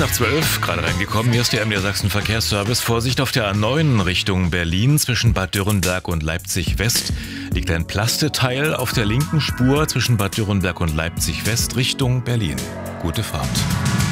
nach 12, gerade reingekommen. Hier ist der MDR Sachsen Verkehrsservice. Vorsicht auf der A9 Richtung Berlin zwischen Bad Dürrenberg und Leipzig West. Liegt ein Plasteteil auf der linken Spur zwischen Bad Dürrenberg und Leipzig West Richtung Berlin. Gute Fahrt.